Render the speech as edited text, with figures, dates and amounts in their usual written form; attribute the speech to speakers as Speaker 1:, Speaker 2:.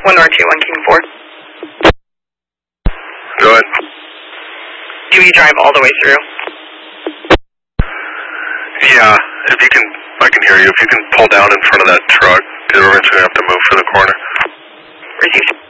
Speaker 1: 1 North 2, 1 King 4.
Speaker 2: Go ahead.
Speaker 1: Do you drive all the way through?
Speaker 2: Yeah, if you can, I can hear you. If you can pull down in front of that truck, because we're eventually going to have to move for the corner.
Speaker 1: Received.